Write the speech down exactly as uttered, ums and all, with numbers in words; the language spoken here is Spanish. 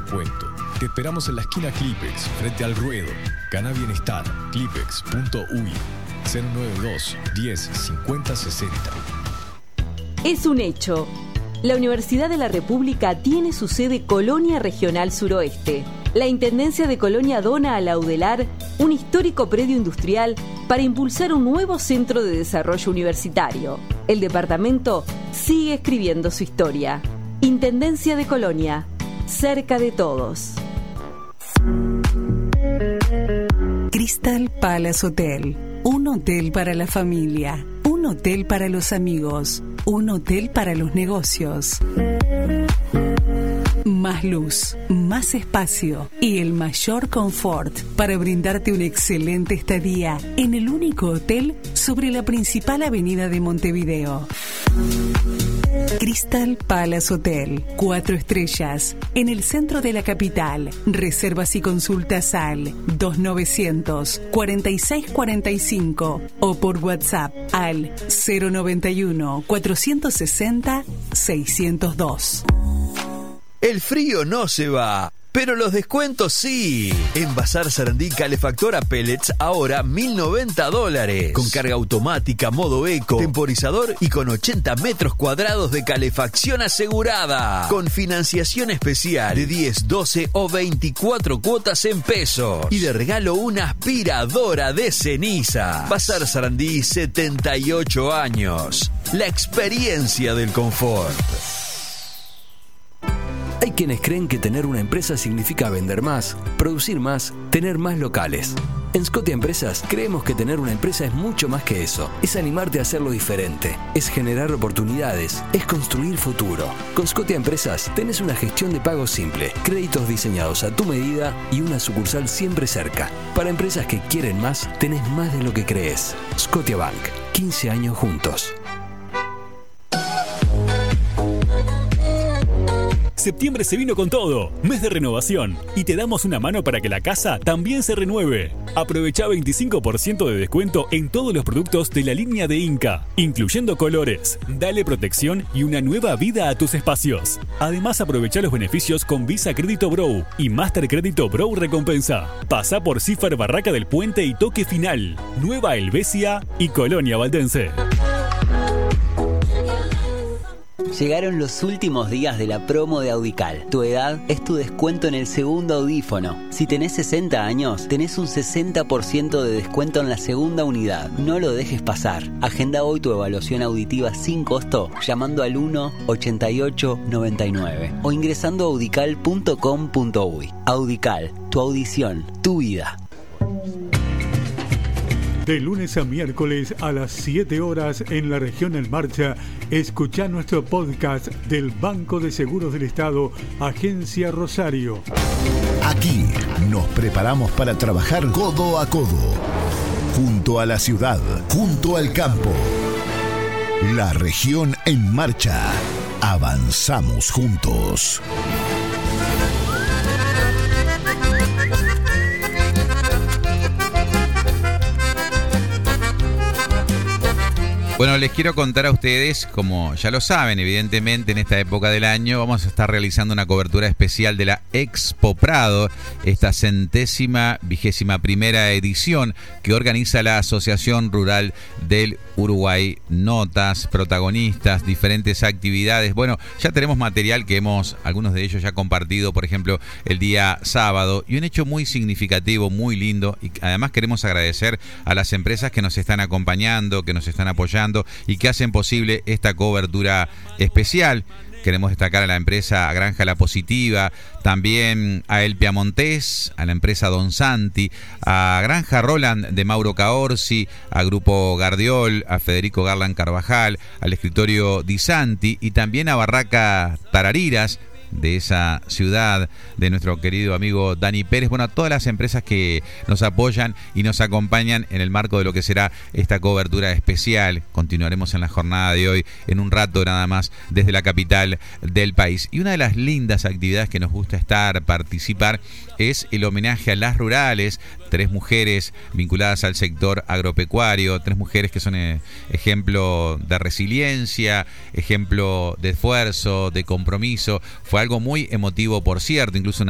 descuento. Te esperamos en la esquina Clipex, frente al ruedo. Gana bienestar. Clipex punto u i cero nueve dos diez cincuenta sesenta. Es un hecho. La Universidad de la República tiene su sede Colonia Regional Suroeste. La Intendencia de Colonia dona a la UDELAR un histórico predio industrial para impulsar un nuevo centro de desarrollo universitario. El departamento sigue escribiendo su historia. Intendencia de Colonia, cerca de todos. Crystal Palace Hotel, un hotel para la familia, un hotel para los amigos, un hotel para los negocios. Más luz, más espacio y el mayor confort para brindarte una excelente estadía en el único hotel sobre la principal avenida de Montevideo. Crystal Palace Hotel, cuatro estrellas, en el centro de la capital. Reservas y consultas al dos novecientos cuarenta y seis cuarenta y cinco o por WhatsApp al cero noventa y uno cuatrocientos sesenta seiscientos dos. El frío no se va, pero los descuentos sí. En Bazar Sarandí, calefactora pellets, ahora mil noventa dólares. Con carga automática, modo eco, temporizador y con ochenta metros cuadrados de calefacción asegurada. Con financiación especial de diez, doce o veinticuatro cuotas en pesos. Y de regalo una aspiradora de ceniza. Bazar Sarandí, setenta y ocho años. La experiencia del confort. Hay quienes creen que tener una empresa significa vender más, producir más, tener más locales. En Scotia Empresas creemos que tener una empresa es mucho más que eso. Es animarte a hacerlo diferente, es generar oportunidades, es construir futuro. Con Scotia Empresas tenés una gestión de pagos simple, créditos diseñados a tu medida y una sucursal siempre cerca. Para empresas que quieren más, tenés más de lo que crees. Scotia Bank, quince años juntos. Septiembre se vino con todo, mes de renovación, y te damos una mano para que la casa también se renueve. Aprovecha veinticinco por ciento de descuento en todos los productos de la línea de Inca, incluyendo colores. Dale protección y una nueva vida a tus espacios. Además, aprovecha los beneficios con Visa Crédito Brow y Master Crédito Brow Recompensa. Pasa por Cifar Barraca del Puente y Toque Final, Nueva Helvecia y Colonia Valdense. Llegaron los últimos días de la promo de Audical. Tu edad es tu descuento en el segundo audífono. Si tenés sesenta años, tenés un sesenta por ciento de descuento en la segunda unidad. No lo dejes pasar. Agenda hoy tu evaluación auditiva sin costo llamando al uno ochenta y ocho noventa y nueve o ingresando a audical punto com punto uy. Audical, tu audición, tu vida. De lunes a miércoles a las siete horas en la región En Marcha, escuchá nuestro podcast del Banco de Seguros del Estado, Agencia Rosario. Aquí nos preparamos para trabajar codo a codo, junto a la ciudad, junto al campo. La región En Marcha. Avanzamos juntos. Bueno, les quiero contar a ustedes, como ya lo saben, evidentemente en esta época del año vamos a estar realizando una cobertura especial de la Expo Prado, esta centésima vigésima primera edición que organiza la Asociación Rural del Uruguay. Notas, protagonistas, diferentes actividades. Bueno, ya tenemos material que hemos, algunos de ellos ya compartido, por ejemplo, el día sábado, y un hecho muy significativo, muy lindo, y además queremos agradecer a las empresas que nos están acompañando, que nos están apoyando y que hacen posible esta cobertura especial. Queremos destacar a la empresa Granja La Positiva, también a El Piamontés, a la empresa Don Santi, a Granja Roland de Mauro Caorsi, a Grupo Gardiol, a Federico Garland Carvajal, al escritorio Di Santi y también a Barraca Tarariras, de esa ciudad, de nuestro querido amigo Dani Pérez. Bueno, a todas las empresas que nos apoyan y nos acompañan en el marco de lo que será esta cobertura especial. Continuaremos en la jornada de hoy, en un rato nada más, desde la capital del país. Y una de las lindas actividades que nos gusta estar, participar, es el homenaje a las rurales, tres mujeres vinculadas al sector agropecuario, tres mujeres que son eh, ejemplo de resiliencia, ejemplo de esfuerzo, de compromiso. Fue algo muy emotivo, por cierto, incluso una